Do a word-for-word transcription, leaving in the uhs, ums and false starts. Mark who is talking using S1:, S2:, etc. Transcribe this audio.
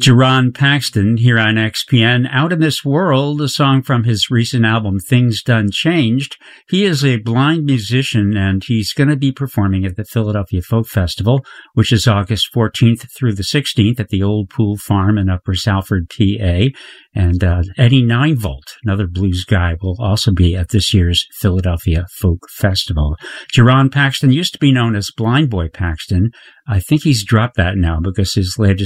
S1: Jerron Paxton here on X P N. Out in This World, a song from his recent album, Things Done Changed. He is a blind musician, and he's going to be performing at the Philadelphia Folk Festival, which is August fourteenth through the sixteenth at the Old Pool Farm in Upper Salford, P A. And uh, Eddie Ninevolt, another blues guy, will also be at this year's Philadelphia Folk Festival. Jerron Paxton used to be known as Blind Boy Paxton. I think he's dropped that now because his latest